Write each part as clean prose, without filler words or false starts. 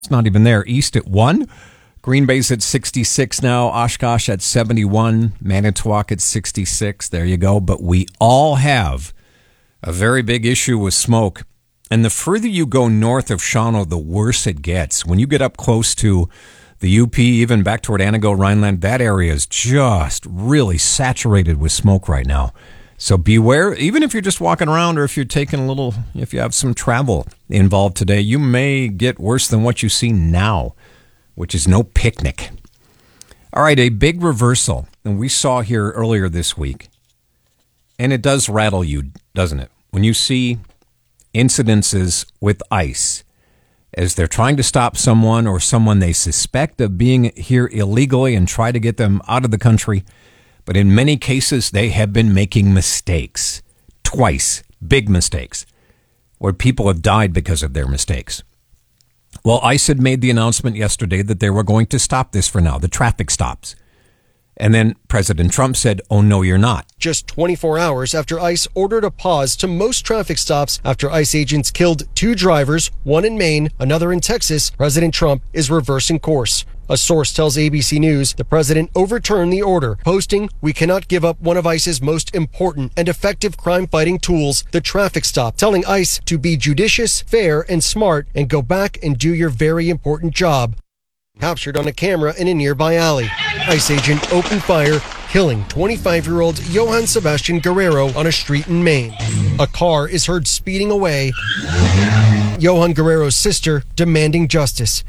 It's not even there. East at 1. Green Bay's at 66 now. Oshkosh at 71. Manitowoc at 66. There you go. But we all have a very big issue with smoke. And the further you go north of Shawano, the worse it gets. When you get up close to the UP, even back toward Anago, Rhineland, that area is just really saturated with smoke right now. So beware, even if you're just walking around or if you're taking if you have some travel involved today, you may get worse than what you see now, which is no picnic. All right, a big reversal, and we saw here earlier this week, and it does rattle you, doesn't it? When you see incidences with ICE as they're trying to stop someone or someone they suspect of being here illegally and try to get them out of the country. But in many cases, they have been making mistakes. Twice. Big mistakes. Where people have died because of their mistakes. Well, ICE had made the announcement yesterday that they were going to stop this for now, the traffic stops. And then President Trump said, oh, no, you're not. Just 24 hours after ICE ordered a pause to most traffic stops after ICE agents killed 2 drivers, one in Maine, another in Texas, President Trump is reversing course. A source tells ABC News the president overturned the order, posting, "We cannot give up one of ICE's most important and effective crime-fighting tools, the traffic stop," telling ICE to be judicious, fair, and smart and go back and do your very important job. Captured on a camera in a nearby alley. ICE agent opened fire, killing 25-year-old Johann Sebastian Guerrero on a street in Maine. A car is heard speeding away. Johann Guerrero's sister demanding justice,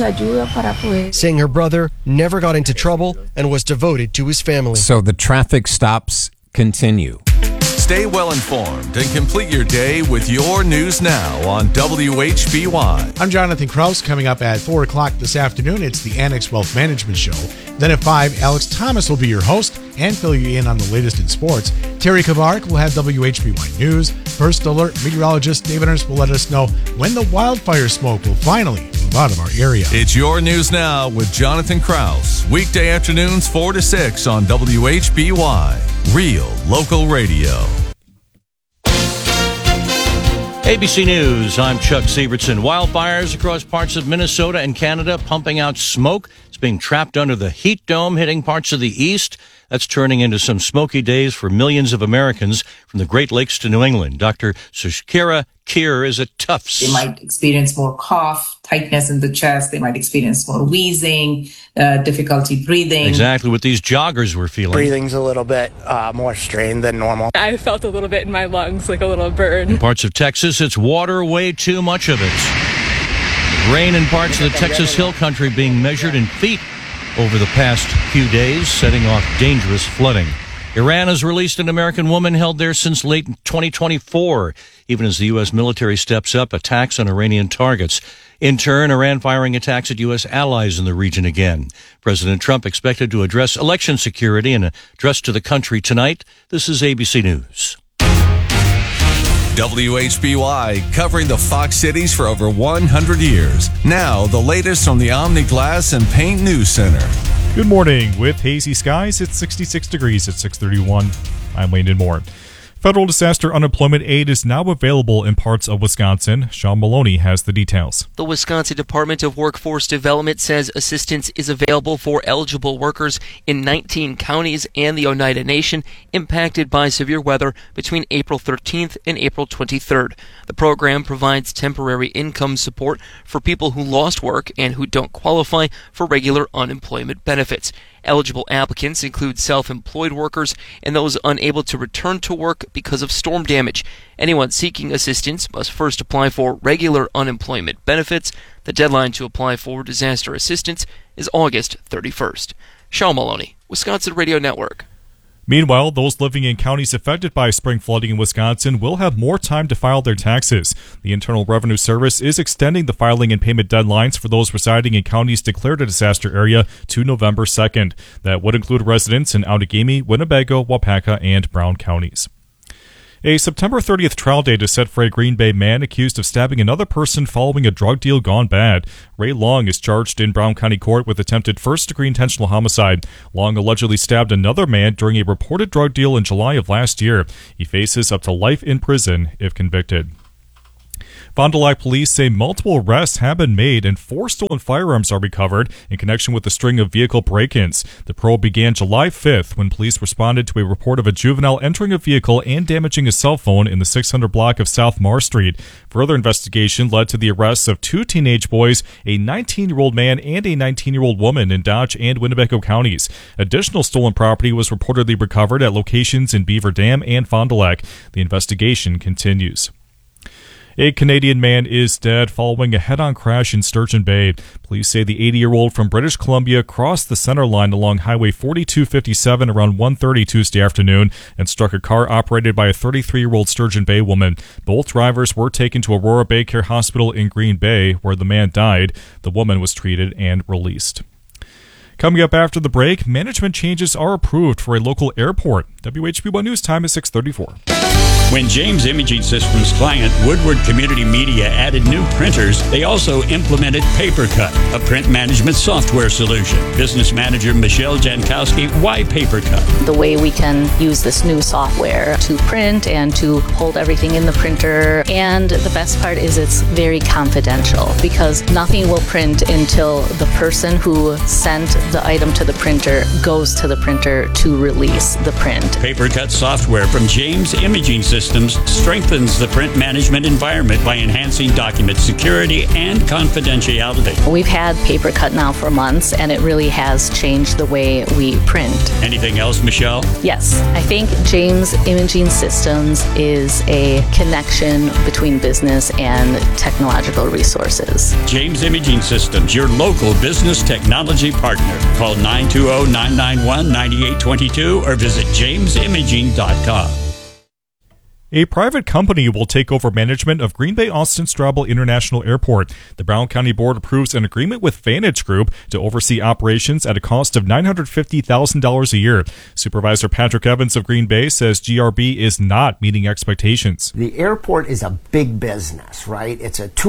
saying her brother never got into trouble and was devoted to his family. So the traffic stops continue. Stay well informed and complete your day with your news now on WHBY. I'm Jonathan Kraus. Coming up at 4 o'clock this afternoon, it's the Annex Wealth Management Show. Then at 5, Alex Thomas will be your host and fill you in on the latest in sports. Terry Kavark will have WHBY News. First Alert meteorologist David Ernst will let us know when the wildfire smoke will finally move out of our area. It's your news now with Jonathan Kraus. Weekday afternoons 4 to 6 on WHBY. Real local radio. ABC News, I'm Chuck Sievertson. Wildfires across parts of Minnesota and Canada pumping out smoke. It's being trapped under the heat dome hitting parts of the east. That's turning into some smoky days for millions of Americans from the Great Lakes to New England. Dr. Sushkira Kier is at Tufts. They might experience more cough, tightness in the chest. They might experience more wheezing, difficulty breathing. Exactly what these joggers were feeling. Breathing's a little bit more strained than normal. I felt a little bit in my lungs, like a little burn. In parts of Texas, it's water, way too much of it. Rain in parts of the Texas Hill Country being measured in feet over the past few days, setting off dangerous flooding. Iran has released an American woman held there since late 2024, even as the U.S. military steps up attacks on Iranian targets. In turn, Iran firing attacks at U.S. allies in the region again. President Trump expected to address election security in an address to the country tonight. This is ABC News. WHBY, covering the Fox cities for over 100 years. Now, the latest from the Omni Glass and Paint News Center. Good morning. With hazy skies, it's 66 degrees at 6:31. I'm Landon Moore. Federal disaster unemployment aid is now available in parts of Wisconsin. Sean Maloney has the details. The Wisconsin Department of Workforce Development says assistance is available for eligible workers in 19 counties and the Oneida Nation impacted by severe weather between April 13th and April 23rd. The program provides temporary income support for people who lost work and who don't qualify for regular unemployment benefits. Eligible applicants include self-employed workers and those unable to return to work because of storm damage. Anyone seeking assistance must first apply for regular unemployment benefits. The deadline to apply for disaster assistance is August 31st. Sean Maloney, Wisconsin Radio Network. Meanwhile, those living in counties affected by spring flooding in Wisconsin will have more time to file their taxes. The Internal Revenue Service is extending the filing and payment deadlines for those residing in counties declared a disaster area to November 2nd. That would include residents in Outagamie, Winnebago, Waupaca, and Brown counties. A September 30th trial date is set for a Green Bay man accused of stabbing another person following a drug deal gone bad. Ray Long is charged in Brown County Court with attempted first-degree intentional homicide. Long allegedly stabbed another man during a reported drug deal in July of last year. He faces up to life in prison if convicted. Fond du Lac police say multiple arrests have been made and 4 stolen firearms are recovered in connection with a string of vehicle break-ins. The probe began July 5th when police responded to a report of a juvenile entering a vehicle and damaging a cell phone in the 600 block of South Marr Street. Further investigation led to the arrests of 2 teenage boys, a 19-year-old man and a 19-year-old woman in Dodge and Winnebago counties. Additional stolen property was reportedly recovered at locations in Beaver Dam and Fond du Lac. The investigation continues. A Canadian man is dead following a head-on crash in Sturgeon Bay. Police say the 80-year-old from British Columbia crossed the center line along Highway 4257 around 1:30 Tuesday afternoon and struck a car operated by a 33-year-old Sturgeon Bay woman. Both drivers were taken to Aurora Bay Care Hospital in Green Bay, where the man died. The woman was treated and released. Coming up after the break, management changes are approved for a local airport. WHB1 News time is 6:34. When James Imaging Systems client Woodward Community Media added new printers, they also implemented PaperCut, a print management software solution. Business manager Michelle Jankowski, why PaperCut? The way we can use this new software to print and to hold everything in the printer. And the best part is it's very confidential because nothing will print until the person who sent the item to the printer goes to the printer to release the print. PaperCut software from James Imaging Systems strengthens the print management environment by enhancing document security and confidentiality. We've had PaperCut now for months, and it really has changed the way we print. Anything else, Michelle? Yes. I think James Imaging Systems is a connection between business and technological resources. James Imaging Systems, your local business technology partner. Call 920-991-9822 or visit jamesimaging.com. A private company will take over management of Green Bay Austin Straubel International Airport. The Brown County Board approves an agreement with Vantage Group to oversee operations at a cost of $950,000 a year. Supervisor Patrick Evans of Green Bay says GRB is not meeting expectations. The airport is a big business, right? It's a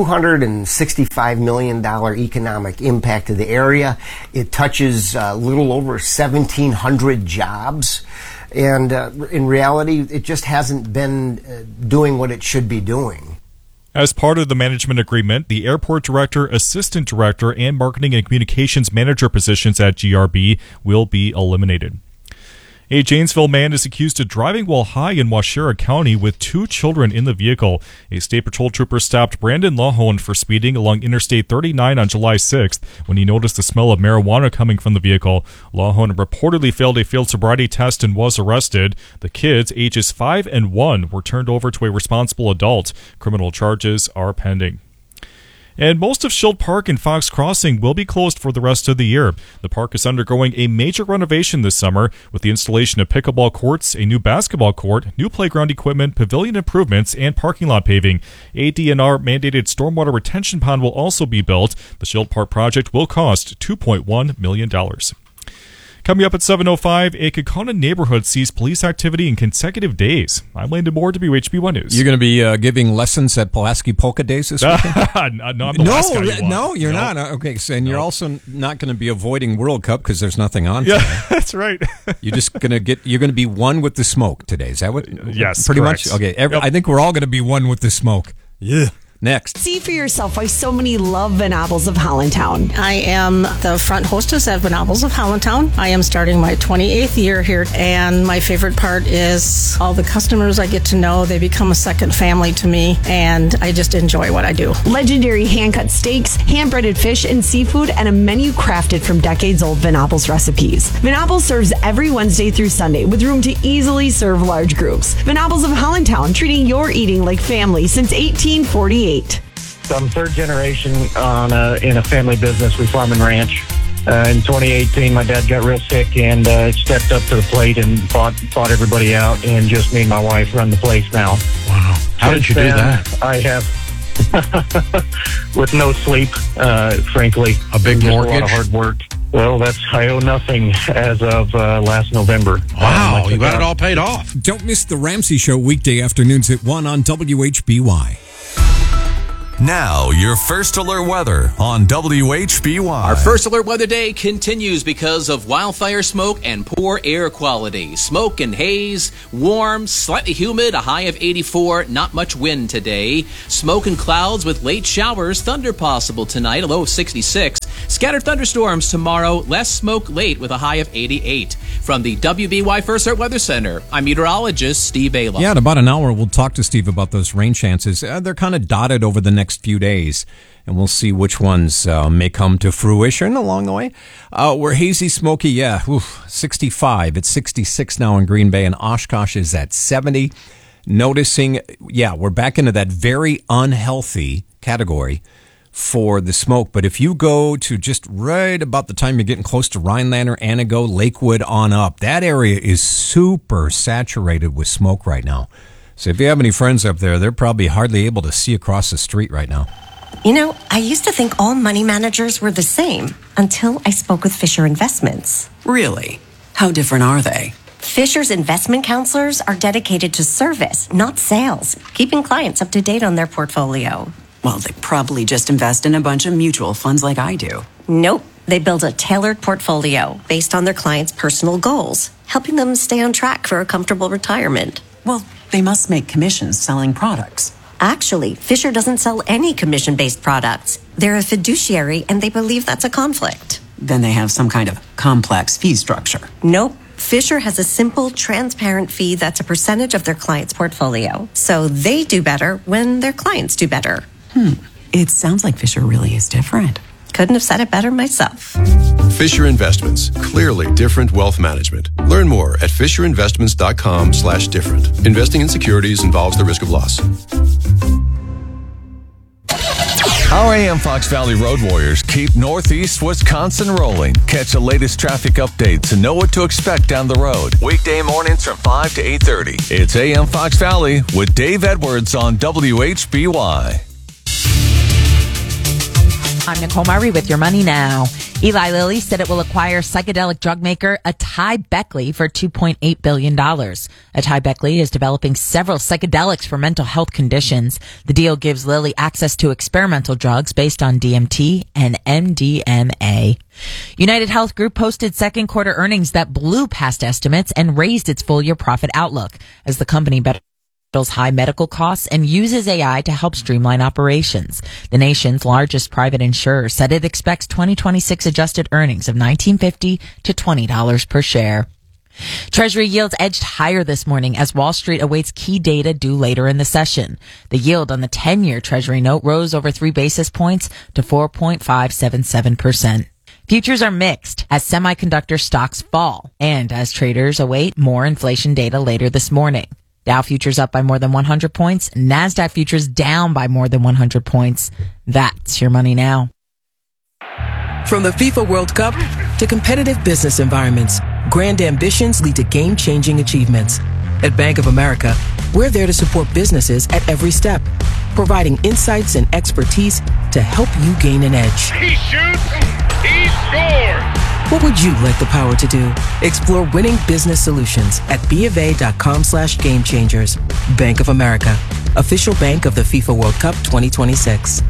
$265 million economic impact to the area. It touches a little over 1,700 jobs. And in reality, it just hasn't been doing what it should be doing. As part of the management agreement, the airport director, assistant director, and marketing and communications manager positions at GRB will be eliminated. A Janesville man is accused of driving while high in Waushara County with 2 children in the vehicle. A state patrol trooper stopped Brandon Lawhone for speeding along Interstate 39 on July 6th when he noticed the smell of marijuana coming from the vehicle. Lawhone reportedly failed a field sobriety test and was arrested. The kids, ages 5 and 1, were turned over to a responsible adult. Criminal charges are pending. And most of Schild Park and Fox Crossing will be closed for the rest of the year. The park is undergoing a major renovation this summer with the installation of pickleball courts, a new basketball court, new playground equipment, pavilion improvements, and parking lot paving. A DNR mandated stormwater retention pond will also be built. The Schild Park project will cost $2.1 million. Coming up at 7:05, a Kaukauna neighborhood sees police activity in consecutive days. I'm Landon Moore, WHB1 News. You're going to be giving lessons at Pulaski Polka Days this weekend? No, I'm the last guy you want. No, you're not. Okay, so, and you're also not going to be avoiding World Cup because there's nothing on today. Yeah, that's right. You're going to be one with the smoke today. Is that what? Yes, pretty correct. much. Okay, I think we're all going to be one with the smoke. Yeah. Next. See for yourself why so many love Venables of Hollandtown. I am the front hostess at Venables of Hollandtown. I am starting my 28th year here, and my favorite part is all the customers I get to know. They become a second family to me, and I just enjoy what I do. Legendary hand-cut steaks, hand-breaded fish and seafood, and a menu crafted from decades-old Venables recipes. Venables serves every Wednesday through Sunday with room to easily serve large groups. Venables of Hollandtown, treating your eating like family since 1848. So I'm third generation in a family business. We farm and ranch. In 2018, my dad got real sick and stepped up to the plate and bought everybody out, and just me and my wife run the place now. Wow. How did you do that? I have, with no sleep, frankly. A big mortgage? A lot of hard work. Well, I owe nothing as of last November. Wow, you got it all paid off. Don't miss the Ramsey Show weekday afternoons at 1 on WHBY. Now, your first alert weather on WHBY. Our first alert weather day continues because of wildfire smoke and poor air quality. Smoke and haze, warm, slightly humid, a high of 84, not much wind today. Smoke and clouds with late showers, thunder possible tonight, a low of 66. Scattered thunderstorms tomorrow, less smoke late with a high of 88. From the WBY First Alert Weather Center, I'm meteorologist Steve Ayla. Yeah, in about an hour, we'll talk to Steve about those rain chances. They're kind of dotted over the next few days, and we'll see which ones may come to fruition along the way. We're hazy, smoky, 65. It's 66 now in Green Bay, and Oshkosh is at 70. Noticing, we're back into that very unhealthy category for the smoke. But if you go to just right about the time you're getting close to Rhinelander, Anago, Lakewood on up, that area is super saturated with smoke right now. So if you have any friends up there, they're probably hardly able to see across the street right now. You know, I used to think all money managers were the same until I spoke with Fisher Investments. Really? How different are they? Fisher's investment counselors are dedicated to service, not sales, keeping clients up to date on their portfolio. Well, they probably just invest in a bunch of mutual funds like I do. Nope. They build a tailored portfolio based on their clients' personal goals, helping them stay on track for a comfortable retirement. Well, they must make commissions selling products. Actually, Fisher doesn't sell any commission-based products. They're a fiduciary, and they believe that's a conflict. Then they have some kind of complex fee structure. Nope. Fisher has a simple, transparent fee that's a percentage of their client's portfolio. So they do better when their clients do better. It sounds like Fisher really is different. Couldn't have said it better myself. Fisher Investments. Clearly different wealth management. Learn more at fisherinvestments.com/different. Investing in securities involves the risk of loss. Our AM Fox Valley Road Warriors keep Northeast Wisconsin rolling. Catch the latest traffic updates and know what to expect down the road. Weekday mornings from 5 to 8:30. It's AM Fox Valley with Dave Edwards on WHBY. I'm Nicole Murray with Your Money Now. Eli Lilly said it will acquire psychedelic drug maker AtaiBeckley for $2.8 billion. AtaiBeckley is developing several psychedelics for mental health conditions. The deal gives Lilly access to experimental drugs based on DMT and MDMA. United Health Group posted second quarter earnings that blew past estimates and raised its full year profit outlook as the company better high medical costs and uses AI to help streamline operations. The nation's largest private insurer said it expects 2026 adjusted earnings of $19.50 to $20 per share. Treasury yields edged higher this morning as Wall Street awaits key data due later in the session. The yield on the 10-year Treasury note rose over 3 basis points to 4.577%. Futures are mixed as semiconductor stocks fall and as traders await more inflation data later this morning. Dow futures up by more than 100 points. NASDAQ futures down by more than 100 points. That's Your Money Now. From the FIFA World Cup to competitive business environments, grand ambitions lead to game-changing achievements. At Bank of America, we're there to support businesses at every step, providing insights and expertise to help you gain an edge. He shoots, he scores! What would you like the power to do? Explore winning business solutions at BofA.com/gamechangers. Bank of America, official bank of the FIFA World Cup 2026.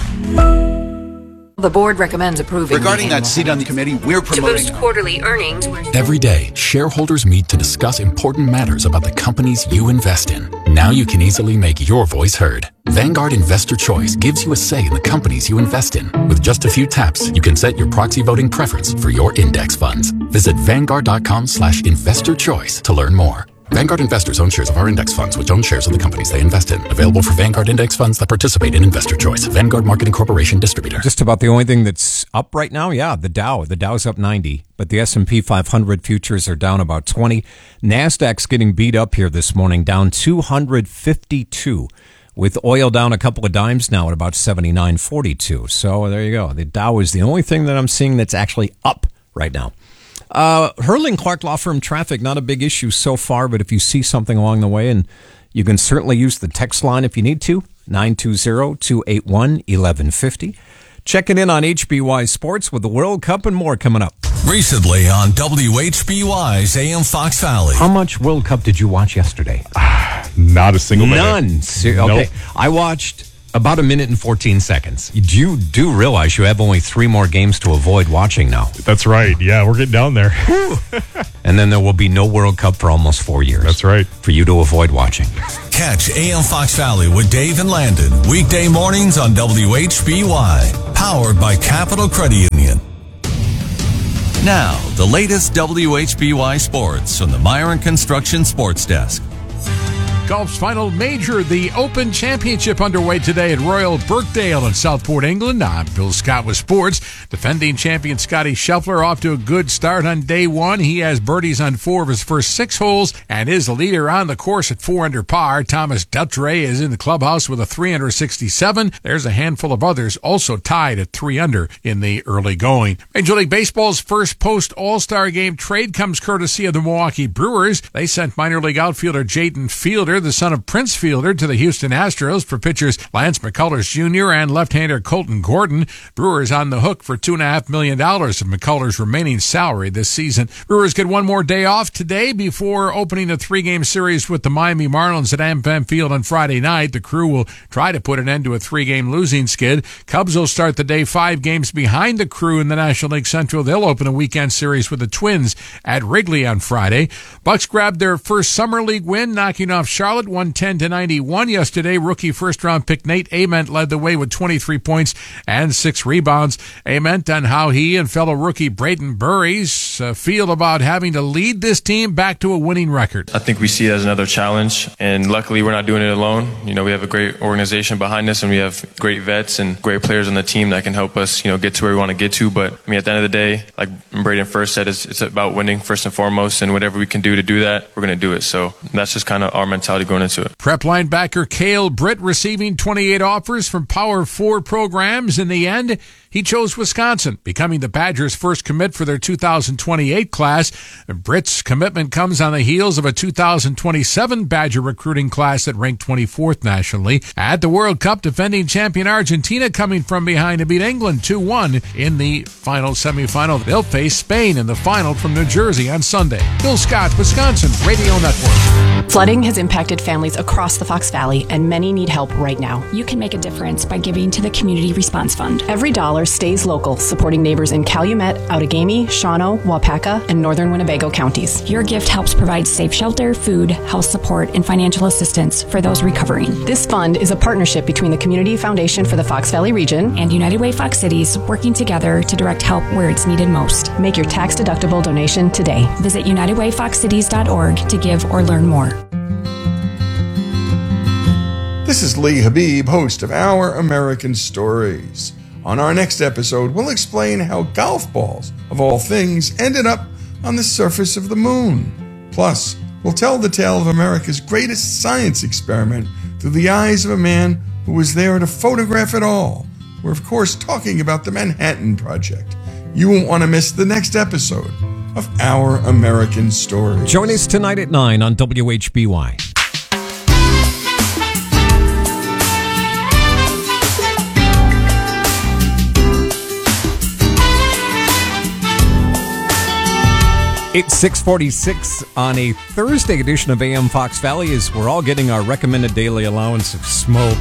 The board recommends approving. Regarding that seat on the committee, we're promoting to boost quarterly earnings. Every day, shareholders meet to discuss important matters about the companies you invest in. Now you can easily make your voice heard. Vanguard Investor Choice gives you a say in the companies you invest in. With just a few taps, you can set your proxy voting preference for your index funds. Visit Vanguard.com/investorchoice to learn more. Vanguard investors own shares of our index funds, which own shares of the companies they invest in. Available for Vanguard index funds that participate in Investor Choice. Vanguard Marketing Corporation distributor. Just about the only thing that's up right now, the Dow. The Dow's up 90, but the S&P 500 futures are down about 20. NASDAQ's getting beat up here this morning, down 252, with oil down a couple of dimes now at about 79.42. So there you go. The Dow is the only thing that I'm seeing that's actually up right now. Hurling Clark Law Firm traffic, not a big issue so far, but if you see something along the way, and you can certainly use the text line if you need to, 920-281-1150. Checking in on HBY Sports with the World Cup and more coming up. Recently on WHBY's AM Fox Valley. How much World Cup did you watch yesterday? Not a single minute. None. Okay. Nope. I watched About a minute and 14 seconds. You do realize you have only 3 more games to avoid watching now. That's right. Yeah, we're getting down there. And then there will be no World Cup for almost 4 years. That's right. For you to avoid watching. Catch AM Fox Valley with Dave and Landon weekday mornings on WHBY, powered by Capital Credit Union. Now, the latest WHBY sports from the Myron Construction Sports Desk. Golf's final major, the Open Championship, underway today at Royal Birkdale in Southport, England. I'm Bill Scott with sports. Defending champion Scotty Scheffler off to a good start on day 1. He has birdies on 4 of his first 6 holes and is the leader on the course at 4 under par. Thomas Duttray is in the clubhouse with a 3 under 67. There's a handful of others also tied at 3 under in the early going. Major League Baseball's first post-All-Star game trade comes courtesy of the Milwaukee Brewers. They sent minor league outfielder Jaden Fielder, the son of Prince Fielder, to the Houston Astros for pitchers Lance McCullers Jr. and left-hander Colton Gordon. Brewers on the hook for $2.5 million of McCullers' remaining salary this season. Brewers get one more day off today before opening a 3-game series with the Miami Marlins at AmFam Field on Friday night. The Crew will try to put an end to a 3-game losing skid. Cubs will start the day 5 games behind the Crew in the National League Central. They'll open a weekend series with the Twins at Wrigley on Friday. Bucks grabbed their first Summer League win, knocking off Charlotte 110-91 yesterday. Rookie first-round pick Nate Ament led the way with 23 points and 6 rebounds. Ament on how he and fellow rookie Braden Burries feel about having to lead this team back to a winning record. I think we see it as another challenge, and luckily we're not doing it alone. You know, we have a great organization behind us, and we have great vets and great players on the team that can help us, you know, get to where we want to get to. But I mean, at the end of the day, like Braden first said, it's about winning first and foremost, and whatever we can do to do that, we're going to do it. So that's just kind of our mentality going into it. Prep linebacker Cale Britt receiving 28 offers from Power 4 programs. In the end, he chose Wisconsin, becoming the Badgers' first commit for their 2028 class. Britt's commitment comes on the heels of a 2027 Badger recruiting class that ranked 24th nationally. At the World Cup, defending champion Argentina coming from behind to beat England 2-1 in the final semifinal. They'll face Spain in the final from New Jersey on Sunday. Bill Scott, Wisconsin Radio Network. Flooding has impacted families across the Fox Valley, and many need help right now. You can make a difference by giving to the Community Response Fund. Every dollar stays local, supporting neighbors in Calumet, Outagamie, Shawano, Waupaca, and northern Winnebago counties. Your gift helps provide safe shelter, food, health support, and financial assistance for those recovering. This fund is a partnership between the Community Foundation for the Fox Valley region and United Way Fox Cities, working together to direct help where it's needed most. Make your tax-deductible donation today. Visit UnitedWayFoxCities.org to give or learn more. This is Lee Habib, host of Our American Stories. On our next episode, we'll explain how golf balls, of all things, ended up on the surface of the moon. Plus, we'll tell the tale of America's greatest science experiment through the eyes of a man who was there to photograph it all. We're, of course, talking about the Manhattan Project. You won't want to miss the next episode of Our American Stories. Join us tonight at 9 on WHBY. It's 6:46 on a Thursday edition of AM Fox Valley as we're all getting our recommended daily allowance of smoke.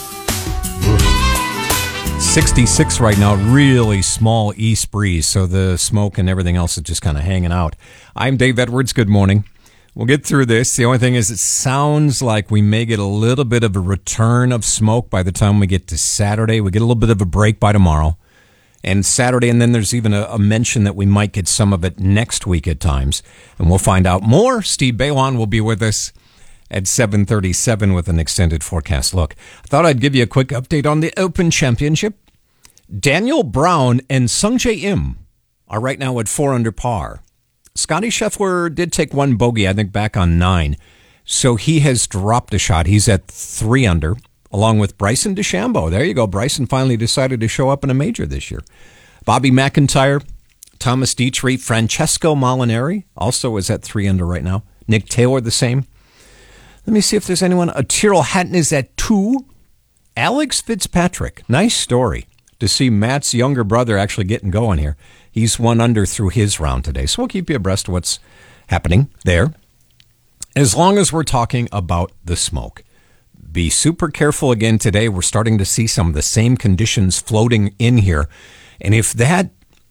66 right now, really small east breeze, so the smoke and everything else is just kind of hanging out. I'm Dave Edwards. Good morning. We'll get through this. The only thing is it sounds like we may get a little bit of a return of smoke by the time we get to Saturday. We get a little bit of a break by tomorrow. And Saturday, and then there's even a mention that we might get some of it next week at times. And we'll find out more. Steve Bailon will be with us at 7:37 with an extended forecast look. I thought I'd give you a quick update on the Open Championship. Daniel Brown and Sungjae Im are right now at 4 under par. Scotty Scheffler did take one bogey, I think, back on 9. So he has dropped a shot. He's at 3 under. Along with Bryson DeChambeau. There you go. Bryson finally decided to show up in a major this year. Bobby McIntyre, Thomas Dietrich, Francesco Molinari also is at 3 under right now. Nick Taylor the same. Let me see if there's anyone. Tyrrell Hatton is at 2. Alex Fitzpatrick. Nice story to see Matt's younger brother actually getting going here. He's 1 under through his round today. So we'll keep you abreast of what's happening there. As long as we're talking about the smoke. be super careful again today. We're starting to see some of the same conditions floating in here. And if that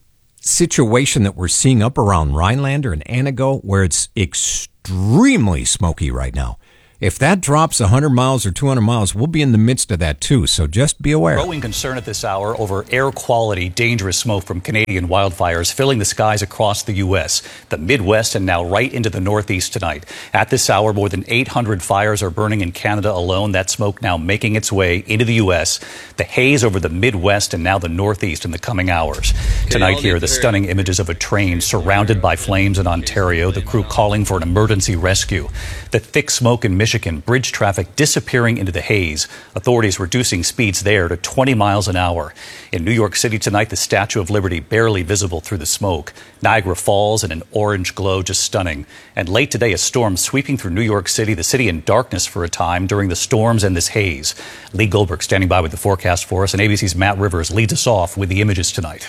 situation that we're seeing up around Rhinelander and Antigo, where it's extremely smoky right now, if that drops 100 miles or 200 miles, we'll be in the midst of that too. So just be aware. Growing concern at this hour over air quality, dangerous smoke from Canadian wildfires filling the skies across the U.S., the Midwest, and now right into the Northeast tonight. At this hour, more than 800 fires are burning in Canada alone. That smoke now making its way into the U.S. The haze over the Midwest and now the Northeast in the coming hours. Tonight here, the stunning images of a train surrounded by flames in Ontario, the crew calling for an emergency rescue. The thick smoke in Michigan, bridge traffic disappearing into the haze. Authorities reducing speeds there to 20 miles an hour. In New York City tonight, the Statue of Liberty barely visible through the smoke. Niagara Falls in an orange glow, just stunning. And late today, a storm sweeping through New York City, the city in darkness for a time during the storms and this haze. Lee Goldberg standing by with the forecast for us, and ABC's Matt Rivers leads us off with the images tonight.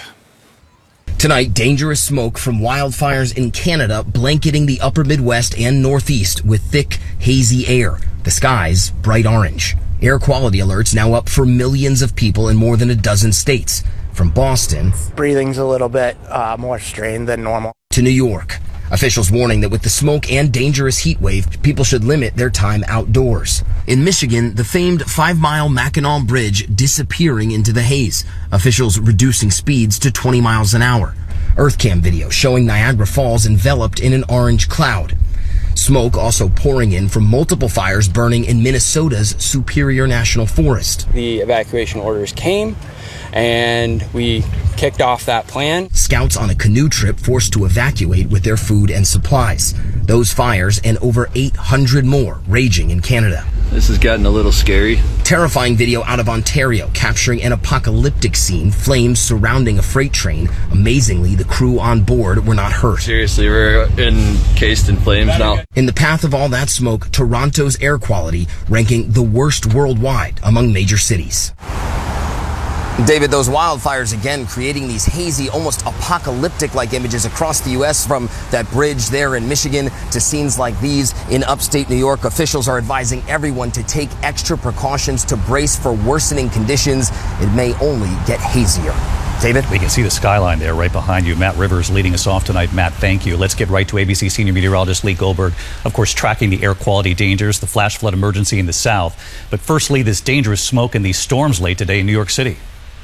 Tonight, dangerous smoke from wildfires in Canada blanketing the upper Midwest and Northeast with thick, hazy air. The skies bright orange. Air quality alerts now up for millions of people in more than a dozen states. From Boston, breathing's a little bit more strained than normal, to New York. Officials warning that with the smoke and dangerous heat wave, people should limit their time outdoors. In Michigan, the famed 5-mile Mackinac Bridge disappearing into the haze. Officials reducing speeds to 20 miles an hour. Earthcam video showing Niagara Falls enveloped in an orange cloud. Smoke also pouring in from multiple fires burning in Minnesota's Superior National Forest. The evacuation orders came, and we kicked off that plan. Scouts on a canoe trip forced to evacuate with their food and supplies. Those fires and over 800 more raging in Canada. This is getting a little scary. Terrifying video out of Ontario capturing an apocalyptic scene, flames surrounding a freight train. Amazingly, the crew on board were not hurt. Seriously, we're encased in flames now. In the path of all that smoke, Toronto's air quality ranking the worst worldwide among major cities. David, those wildfires again creating these hazy, almost apocalyptic-like images across the U.S. from that bridge there in Michigan to scenes like these in upstate New York. Officials are advising everyone to take extra precautions to brace for worsening conditions. It may only get hazier. David? We can see the skyline there right behind you. Matt Rivers leading us off tonight. Matt, thank you. Let's get right to ABC senior meteorologist Lee Goldberg, of course, tracking the air quality dangers, the flash flood emergency in the south. But first, Lee, this dangerous smoke and these storms late today in New York City.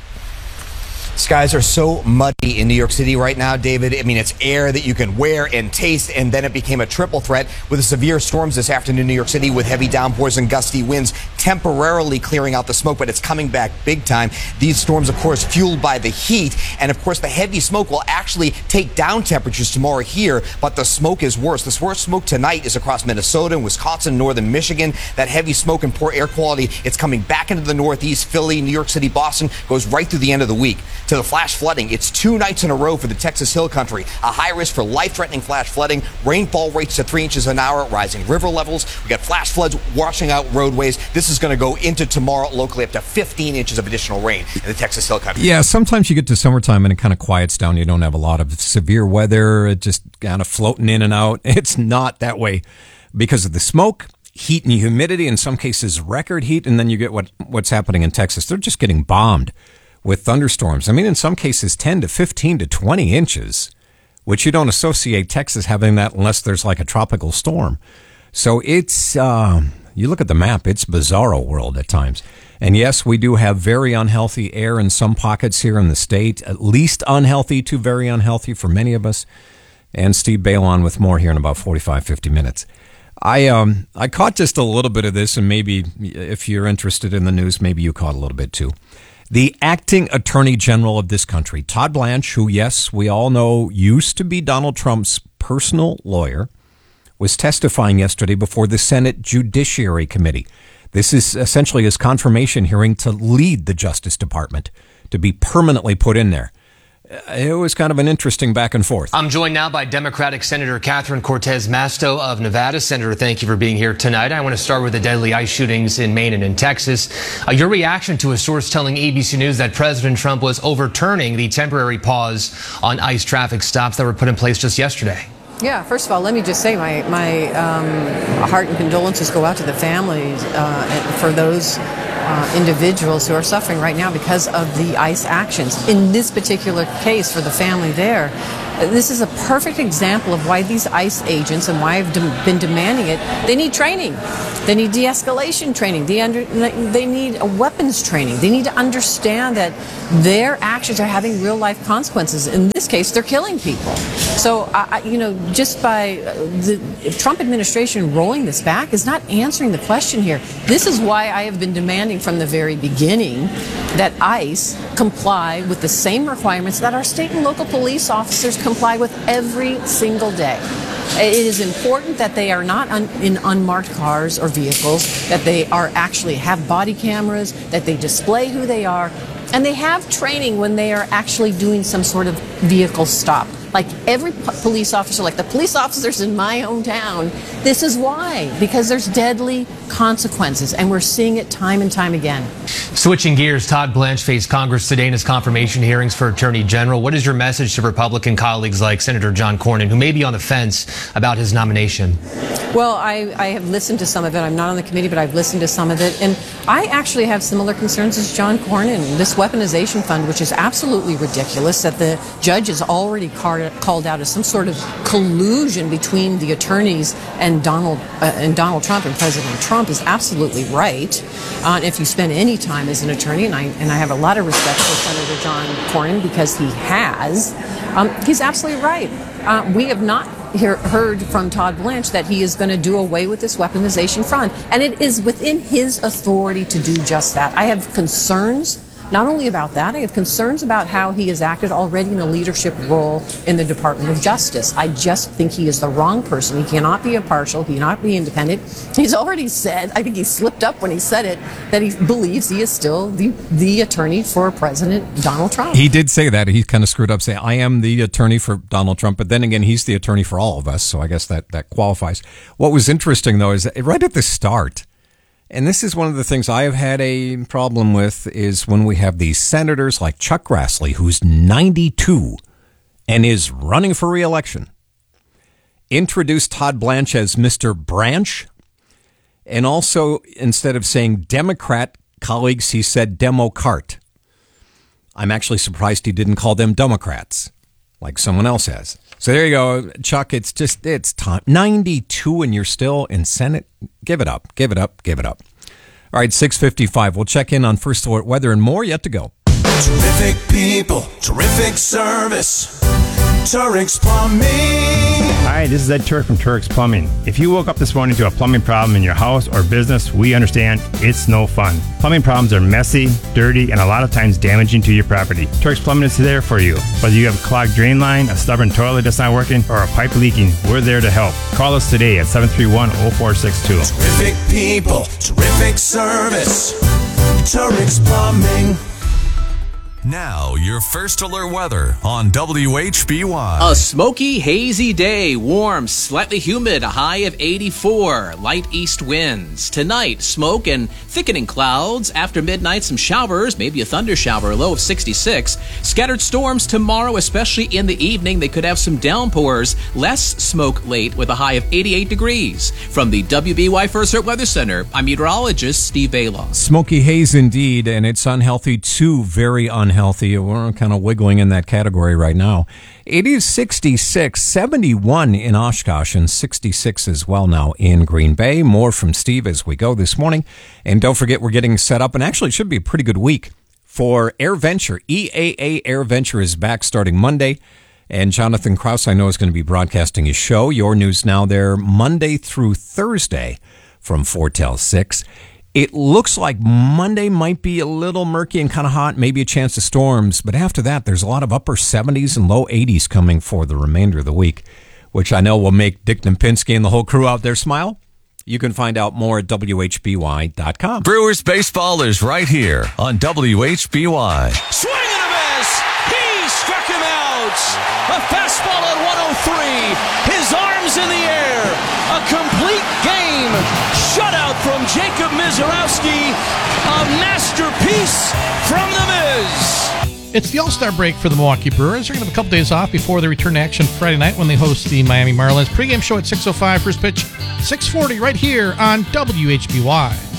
Skies are so muddy in New York City right now, David. I mean, it's air that you can wear and taste, and then it became a triple threat with the severe storms this afternoon in New York City with heavy downpours and gusty winds temporarily clearing out the smoke, but it's coming back big time. These storms, of course, fueled by the heat, and of course, the heavy smoke will actually take down temperatures tomorrow here, but the smoke is worse. The worst smoke tonight is across Minnesota and Wisconsin, northern Michigan. That heavy smoke and poor air quality, it's coming back into the Northeast, Philly, New York City, Boston, goes right through the end of the week. To the flash flooding, it's 2 nights in a row for the Texas Hill Country. A high risk for life-threatening flash flooding. Rainfall rates to 3 inches an hour, rising river levels. We got flash floods washing out roadways. This is going to go into tomorrow locally up to 15 inches of additional rain in the Texas Hill Country. Yeah, sometimes you get to summertime and it kind of quiets down. You don't have a lot of severe weather. It just kind of floating in and out. It's not that way because of the smoke, heat and humidity, in some cases record heat, and then you get what's happening in Texas. They're just getting bombed with thunderstorms. I mean, in some cases, 10 to 15 to 20 inches, which you don't associate Texas having that unless there's like a tropical storm. So it's, you look at the map, it's bizarro world at times. And yes, we do have very unhealthy air in some pockets here in the state, at least unhealthy to very unhealthy for many of us. And Steve Bailon with more here in about 45, 50 minutes. I caught just a little bit of this, and maybe if you're interested in the news, maybe you caught a little bit too. The acting attorney general of this country, Todd Blanche, who, yes, we all know used to be Donald Trump's personal lawyer, was testifying yesterday before the Senate Judiciary Committee. This is essentially his confirmation hearing to lead the Justice Department, to be permanently put in there. It was kind of an interesting back and forth. I'm joined now by Democratic Senator Catherine Cortez Masto of Nevada. Senator, thank you for being here tonight. I want to start with the deadly ICE shootings in Maine and in Texas. Your reaction to a source telling ABC News that President Trump was overturning the temporary pause on ICE traffic stops that were put in place just yesterday. Yeah, first of all, let me just say my heart and condolences go out to the families for those individuals who are suffering right now because of the ICE actions. In this particular case, for the family there, this is a perfect example of why these ICE agents, and why I've been demanding it, they need training. They need de-escalation training. They need a weapons training. They need to understand that their actions are having real-life consequences. In this case, they're killing people. So, just by the Trump administration rolling this back is not answering the question here. This is why I have been demanding from the very beginning that ICE comply with the same requirements that our state and local police officers comply with every single day. It is important that they are not in unmarked cars or vehicles, that they are actually have body cameras, that they display who they are, and they have training when they are actually doing some sort of vehicle stop. Like every police officer, like the police officers in my hometown, this is why. Because there's deadly consequences, and we're seeing it time and time again. Switching gears, Todd Blanche faced Congress today in his confirmation hearings for Attorney General. What is your message to Republican colleagues like Senator John Cornyn, who may be on the fence about his nomination? Well, I have listened to some of it. I'm not on the committee, but I've listened to some of it. And I actually have similar concerns as John Cornyn. This weaponization fund, which is absolutely ridiculous, that the judge has already called out as some sort of collusion between the attorneys and Donald Trump and President Trump, is absolutely right. If you spend any time as an attorney, and I have a lot of respect for Senator John Cornyn because he has, he's absolutely right. We have not heard from Todd Blanche that he is going to do away with this weaponization fund, and it is within his authority to do just that. I have concerns not only about that, I have concerns about how he has acted already in a leadership role in the Department of Justice. I just think he is the wrong person. He cannot be impartial. He cannot be independent. He's already said, I think he slipped up when he said it, that he believes he is still the attorney for President Donald Trump. He did say that. He kind of screwed up, saying, I am the attorney for Donald Trump. But then again, he's the attorney for all of us. So I guess that qualifies. What was interesting, though, is that right at the start, and this is one of the things I have had a problem with, is when we have these senators like Chuck Grassley, who's 92 and is running for re-election, introduce Todd Blanche as Mr. Branch, and also, instead of saying Democrat colleagues, he said Democrat. I'm actually surprised he didn't call them Democrats, like someone else has. So there you go, Chuck. It's time. 92 and you're still in Senate. Give it up. Give it up. Give it up. All right, 6:55. We'll check in on First Alert weather and more yet to go. Terrific people, terrific service. Turk's Plumbing. Hi, this is Ed Turk from Turk's Plumbing. If you woke up this morning to a plumbing problem in your house or business, we understand it's no fun. Plumbing problems are messy, dirty, and a lot of times damaging to your property. Turk's Plumbing is there for you. Whether you have a clogged drain line, a stubborn toilet that's not working, or a pipe leaking, we're there to help. Call us today at 731-0462. Terrific people, terrific service. Turk's Plumbing. Now, your First Alert weather on WHBY. A smoky, hazy day. Warm, slightly humid, a high of 84. Light east winds. Tonight, smoke and thickening clouds. After midnight, some showers, maybe a thunder shower, a low of 66. Scattered storms tomorrow, especially in the evening. They could have some downpours. Less smoke late with a high of 88 degrees. From the WBY First Alert Weather Center, I'm meteorologist Steve Bailoff. Smoky haze indeed, and it's unhealthy too, very unhealthy. We're kind of wiggling in that category right now. It is 66, 71 in Oshkosh, and 66 as well now in Green Bay. More from Steve as we go this morning. And don't forget, we're getting set up, and actually it should be a pretty good week for AirVenture. EAA AirVenture is back starting Monday. And Jonathan Krause, I know, is going to be broadcasting his show, Your News Now, there Monday through Thursday from 4 till 6. It looks like Monday might be a little murky and kind of hot, maybe a chance of storms. But after that, there's a lot of upper 70s and low 80s coming for the remainder of the week, which I know will make Dick Nepinski and the whole crew out there smile. You can find out more at WHBY.com. Brewers baseball is right here on WHBY. Swing and a miss. He struck him out. A fastball at 103. His arms in the air. A complete game. Shutout from Jacob Mizorowski. A masterpiece from the Miz. It's the All-Star break for the Milwaukee Brewers. They're going to have a couple days off before they return to action Friday night when they host the Miami Marlins. Pregame show at 6:05, first pitch 6:40 right here on WHBY.